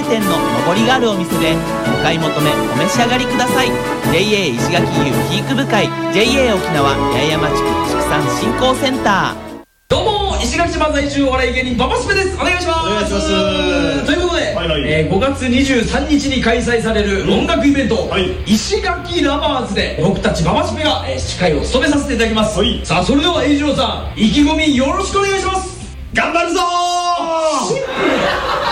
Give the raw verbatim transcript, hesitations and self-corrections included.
点の上りがあるお店でお買い求めお召し上がりください。 ジェイエー 石垣湯ピーク部会 ジェイエー 沖縄八重山地区畜産振興センター。 どうも石垣島在住お笑い芸人ババスペです。お願いします。 お願いします。 ということで、 はいはい、 えー、ごがつにじゅうさんにちに開催される音楽イベント、はい、石垣ラバーズで僕たちババスペが、えー、司会を務めさせていただきます、はい、さあそれでは栄一郎さん意気込みよろしくお願いします。 頑張るぞー